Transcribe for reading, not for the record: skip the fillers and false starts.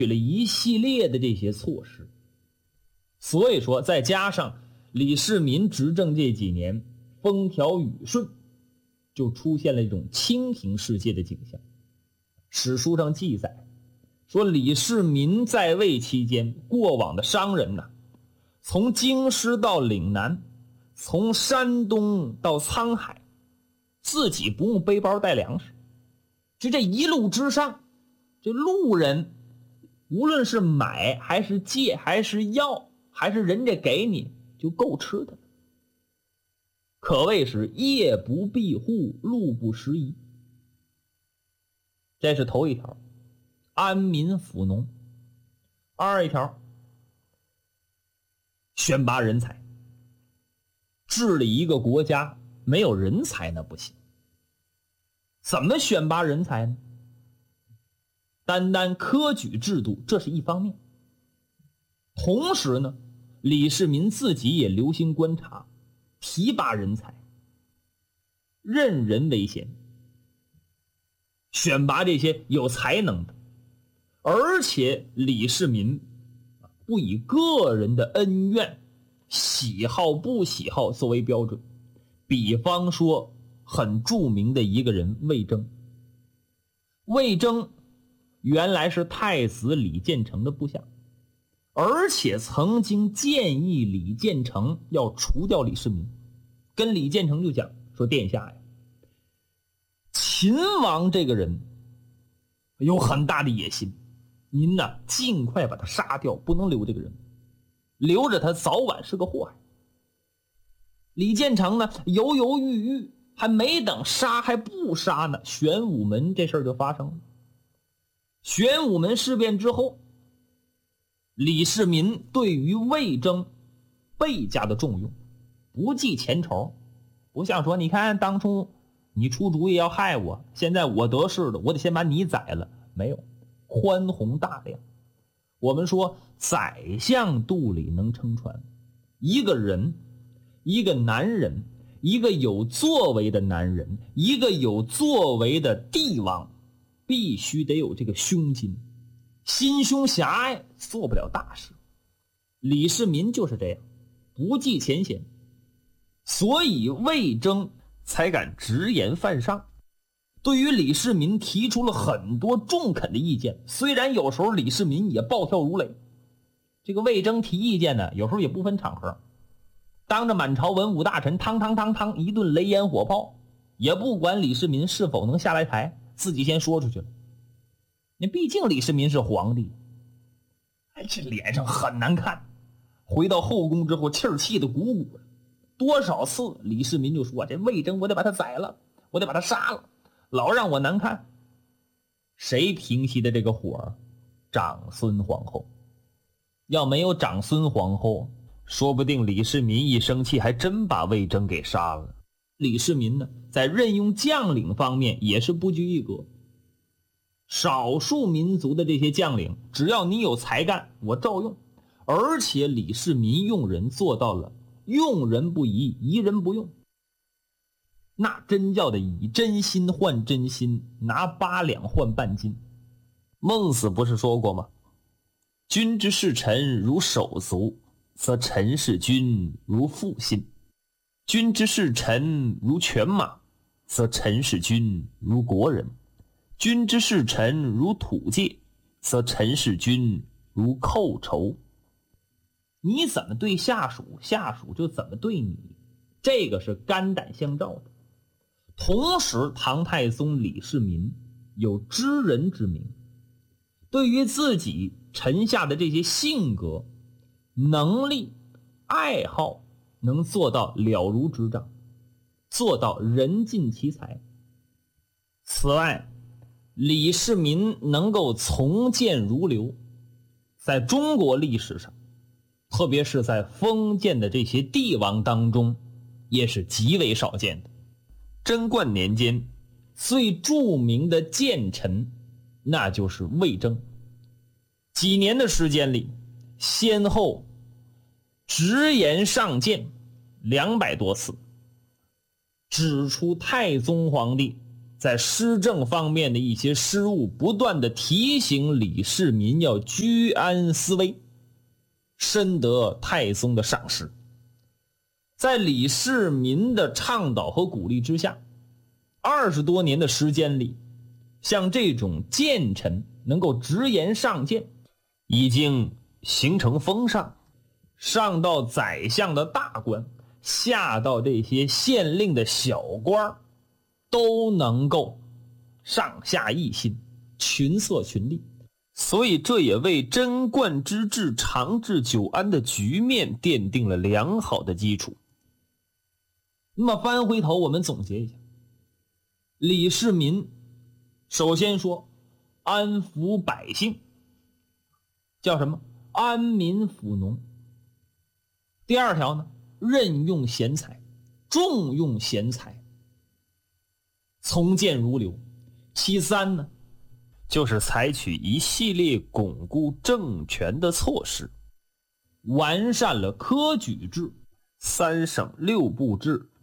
取了一系列的这些措施。所以说再加上李世民执政这几年风调雨顺，就出现了一种清平世界的景象。史书上记载说，李世民在位期间，过往的商人呢，从京师到岭南，从山东到沧海，自己不用背包带粮食，就这一路之上，这路人无论是买还是借还是要还是人家给你，就够吃的，可谓是夜不闭户，路不拾遗。这是头一条，安民抚农。二一条，选拔人才。治理一个国家没有人才那不行。怎么选拔人才呢？单单科举制度这是一方面，同时呢，李世民自己也留心观察，提拔人才，任人唯贤，选拔这些有才能的。而且李世民不以个人的恩怨、喜好不喜好作为标准。比方说很著名的一个人魏征。魏征原来是太子李建成的部下，而且曾经建议李建成要除掉李世民，跟李建成就讲说，殿下呀，秦王这个人有很大的野心，您呢尽快把他杀掉，不能留这个人，留着他早晚是个祸害。李建成呢犹犹豫豫，还没等杀还不杀呢，玄武门这事儿就发生了。玄武门事变之后，李世民对于魏征倍加的重用，不计前仇，不像说你看当初你出主意要害我，现在我得势了，我得先把你宰了，没有，宽宏大量。我们说宰相肚里能撑船，一个人，一个男人，一个有作为的男人，一个有作为的帝王，必须得有这个胸襟，心胸狭隘做不了大事。李世民就是这样，不计前嫌，所以魏征才敢直言犯上，对于李世民提出了很多中肯的意见。虽然有时候李世民也暴跳如雷，这个魏征提意见呢，有时候也不分场合，当着满朝文武大臣汤一顿雷烟火炮，也不管李世民是否能下来台，自己先说出去了。你毕竟李世民是皇帝，这脸上很难看。回到后宫之后，气儿气得鼓鼓的。多少次李世民就说，这魏征我得把他宰了，我得把他杀了，老让我难看。谁平息的这个火？长孙皇后。要没有长孙皇后，说不定李世民一生气还真把魏征给杀了。李世民呢，在任用将领方面也是不拘一格。少数民族的这些将领，只要你有才干，我照用。而且李世民用人做到了用人不疑，疑人不用。那真叫的以真心换真心，拿8两换半斤。孟子不是说过吗？君之视臣如手足，则臣视君如父心；君之视臣如犬马，则臣视君如国人；君之视臣如土芥，则臣视君如寇仇。你怎么对下属，下属就怎么对你，这个是肝胆相照的。同时唐太宗李世民有知人之明，对于自己臣下的这些性格、能力、爱好，能做到了如指掌，做到人尽其才。此外，李世民能够从谏如流，在中国历史上，特别是在封建的这些帝王当中，也是极为少见的。贞观年间最著名的谏臣，那就是魏征。几年的时间里，先后直言上谏200多次，指出太宗皇帝在施政方面的一些失误，不断的提醒李世民要居安思危，深得太宗的赏识。在李世民的倡导和鼓励之下，20多年的时间里，像这种谏臣能够直言上谏，已经形成风尚，上到宰相的大官，下到这些县令的小官，都能够上下一心，群策群力。所以这也为贞观之治长治久安的局面奠定了良好的基础。那么翻回头我们总结一下，李世民首先说安抚百姓，叫什么？安民抚农。第二条呢，任用贤才，重用贤才，从谏如流。其三呢，就是采取一系列巩固政权的措施，完善了科举制、3省6部制